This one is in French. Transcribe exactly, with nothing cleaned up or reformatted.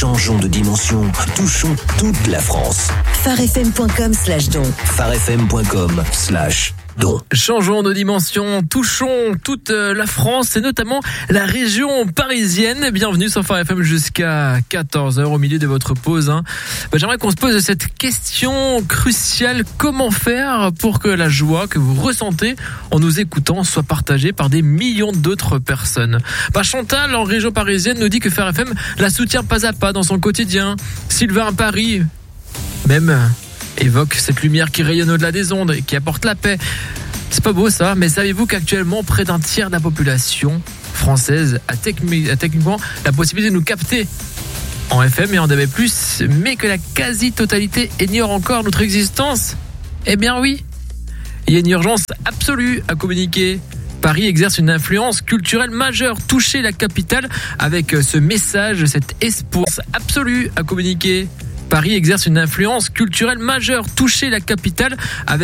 Changeons de dimension, touchons toute la France. farfm.com slash don. farfm.com slash don. Changeons de dimension, touchons toute la France et notamment la région parisienne. Bienvenue sur Phare F M jusqu'à quatorze heures au milieu de votre pause. Hein. Ben, j'aimerais qu'on se pose cette question cruciale. Comment faire pour que la joie que vous ressentez en nous écoutant soit partagée par des millions d'autres personnes? Ben, Chantal, en région parisienne, nous dit que Phare F M la soutient pas à pas dans son quotidien. Sylvain à Paris, même... évoque cette lumière qui rayonne au-delà des ondes et qui apporte la paix. C'est pas beau ça, mais savez-vous qu'actuellement près d'un tiers de la population française a, techni- a techniquement la possibilité de nous capter en F M et en D A B plus, mais que la quasi-totalité ignore encore notre existence? Eh bien oui, il y a une urgence absolue à communiquer. Paris exerce une influence culturelle majeure. Toucher la capitale avec ce message, cette espoir absolue à communiquer. Paris exerce une influence culturelle majeure. Toucher la capitale avec